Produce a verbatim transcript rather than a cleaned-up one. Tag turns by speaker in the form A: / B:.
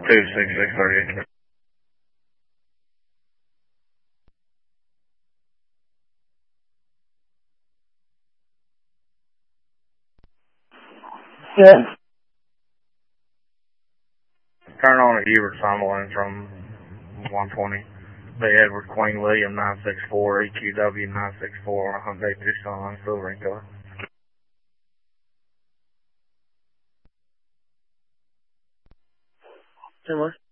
A: two six six thirty-eight.
B: Yeah.
A: Turn on a Hubert Summerlin from one twenty. Bay Edward Queen William nine six four, E Q W nine six four, Hyundai Tucson, silver in color.
B: Two more.